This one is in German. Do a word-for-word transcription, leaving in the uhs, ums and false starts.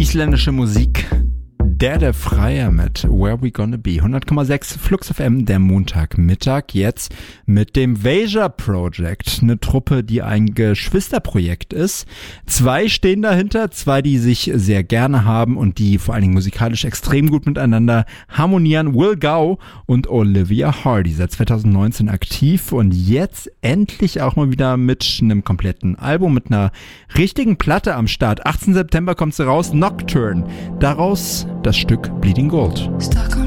Isländische Musik. Der der Freier mit Where We Gonna Be. hundert Komma sechs Flux F M, der Montagmittag. Jetzt mit dem Veja Project. Eine Truppe, die ein Geschwisterprojekt ist. Zwei stehen dahinter. Zwei, die sich sehr gerne haben und die vor allen Dingen musikalisch extrem gut miteinander harmonieren. Will Gow und Olivia Hardy. Seit zwanzig neunzehn aktiv und jetzt endlich auch mal wieder mit einem kompletten Album, mit einer richtigen Platte am Start. achtzehnten September kommt sie raus. Nocturne. Daraus das Stück Bleeding Gold. Stuck